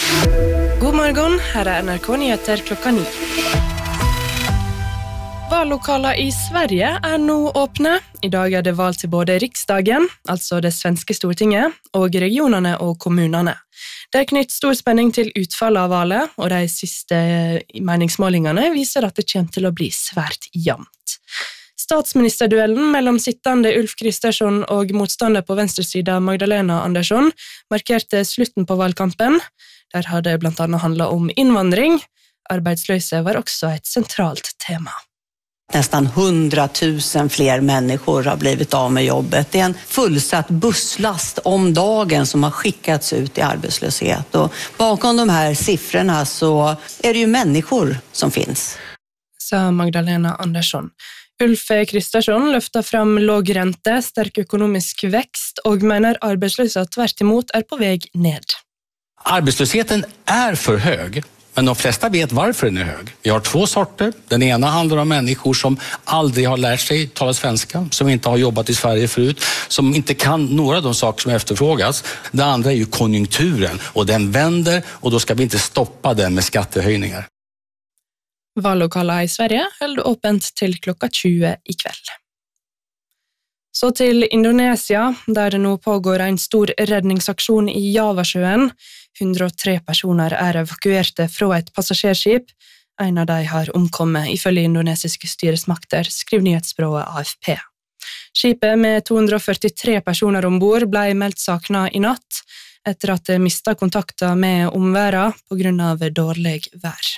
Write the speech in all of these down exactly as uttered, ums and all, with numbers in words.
God morgen, her er N R K Nyheter klokka ni. Vallokaler i Sverige er nå åpne. I dag er det valg til både riksdagen, altså det svenske stortinget, og regionene og kommunene. Det er knytt stor spenning til utfallet av valget, og de siste meningsmålingene viser at det kommer til å bli svært jevnt. Statsministerduellen mellom sittende Ulf Kristersson og motstander på venstresida Magdalena Andersson markerte slutten på valgkampen. Der har det blant annet handlet om innvandring. Arbeidsløse var også et sentralt tema. Nästan hundratusen fler människor har blivit av med jobbet. Det är en fullsatt busslast om dagen som har skickats ut i arbetslöshet. Och bakom de här siffrorna så är det ju människor som finns. Sa Magdalena Andersson. Ulf Kristersson løfter fram låg rente, sterk økonomisk vekst og mener arbeidsløshet tvert imot er på vei ned. Arbetslösheten är för hög. Men de flesta vet varför den är hög. Vi har två sorter. Den ena handlar om människor som aldrig har lärt sig tala svenska, som inte har jobbat i Sverige förut, som inte kan några av de saker som efterfrågas. Det andra är ju konjunkturen, och den vänder, och då ska vi inte stoppa den med skattehöjningar. Vallokaler i Sverige holder åpent til klokka tjue i kveld. Så til Indonesia, der det nå pågår en stor redningsaksjon i Javasjøen. hundre og tre personer er evakuerte fra et passasjerskip. En av dem har omkommet ifølge indonesiske styresmakter, skriver nyhetsbyrået A F P. Skipet med to hundre og førtitre personer ombord ble meldt savnet i natt, etter at det mistet kontakten med omverdenen på grunn av dårlig vær.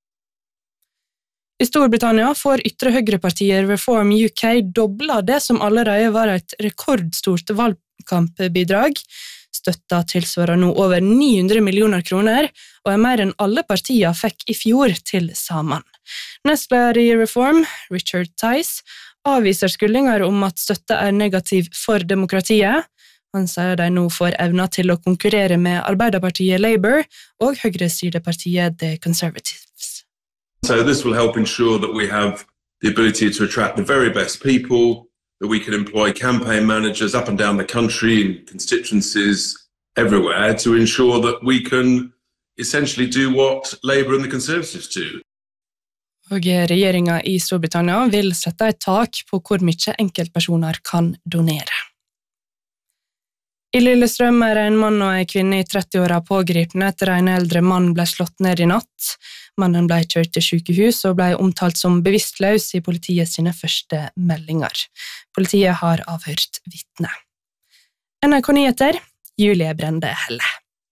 I Storbritannia får ytre høyrepartiet Reform U K dobla det som allerede var et rekordstort valgkampbidrag. Støtta tilsvarer nå over ni hundre millioner kroner, og er mer enn alle partier fikk i fjor til sammen. Nestleder i Reform, Richard Tice, avviser skuldinger om at støtta er negativ for demokratiet. Han sier de nå får evna til å konkurrere med Arbeiderpartiet Labour og høyresidepartiet The Conservatives. So this will help ensure that we have the ability to attract the very best people, that we can employ campaign managers up and down the country in constituencies everywhere to ensure that we can essentially do what Labour and the Conservatives do. Og regjeringen i Storbritannia vil sette et tak på hvor mye enkeltpersoner kan donere. I Lillestrøm er en mann og en kvinne i trettiåra pågripne etter en eldre mann ble slått ned i natt. Mannen ble kjørt til sykehus og ble omtalt som bevisstløs i politiet sine første meldinger. Politiet har avhørt vitne. N R K Nyheter, Julie Brende Helle.